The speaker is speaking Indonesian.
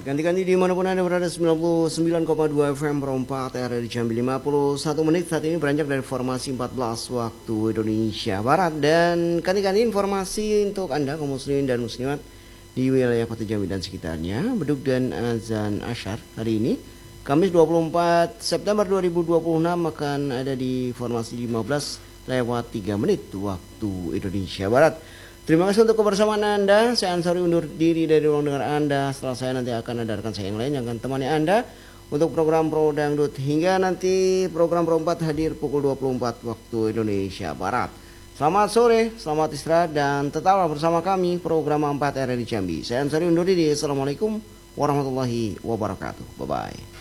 Ganti-ganti dimanapun Anda berada, 99,2 FM Perompak TR di Jambi. 51 menit saat ini beranjak dari formasi 14 waktu Indonesia Barat. Dan ganti-ganti informasi untuk Anda kaum muslimin dan muslimat di wilayah kota Jambi dan sekitarnya. Beduk dan azan asyar hari ini Kamis 24 September 2026 akan ada di formasi 15 lewat 3 menit waktu Indonesia Barat. Terima kasih untuk kebersamaan Anda. Saya Ansari undur diri dari ruang dengar Anda. Setelah saya nanti akan ada rekan saya yang lain yang akan temani Anda untuk program Pro Dangdut. Hingga nanti program Pro 4 hadir pukul 24 waktu Indonesia Barat. Selamat sore, selamat istirahat, dan tetaplah bersama kami program 4 RRI Jambi. Saya Ansari undur diri. Assalamualaikum warahmatullahi wabarakatuh. Bye-bye.